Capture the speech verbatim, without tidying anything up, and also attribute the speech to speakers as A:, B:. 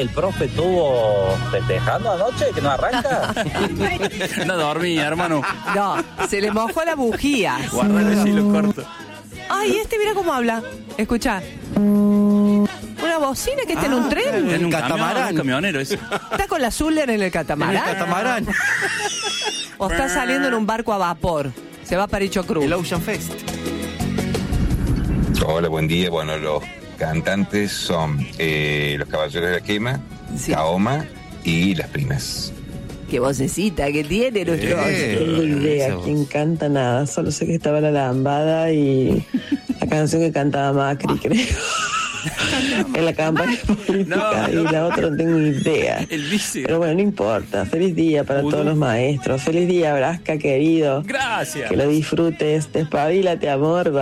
A: el profe estuvo festejando anoche, que no arranca.
B: No dormía, hermano.
C: No, se le mojó la bujía.
B: Guardale si lo corto.
C: Ay, este mira cómo habla. Escucha. Una bocina que está
D: Ah,
C: en un tren.
B: En un
D: catamarán.
B: camión, un camionero ese.
C: ¿Está con la Zuller en el catamarán?
D: En el catamarán.
C: ¿O está saliendo en un barco a vapor? Se va para Icho Cruz.
D: El Ocean Fest.
E: Hola, buen día. Bueno, los cantantes son eh, Los Caballeros de la Quema,
C: Sí.
E: Kaoma y Las Primas.
C: Qué vocecita que tiene nuestro...
D: Eh.
F: No tengo idea
D: Esa voz.
F: quién canta nada, solo sé que estaba la lambada y la canción que cantaba Macri, creo. En la campaña política
B: No, no.
F: y la otra no tengo idea.
B: El vice.
F: Pero bueno, no importa. Feliz día para
B: Udo.
F: todos los maestros. Feliz día, Brasca, querido.
B: Gracias.
F: Que lo disfrutes. Despabilate, amor.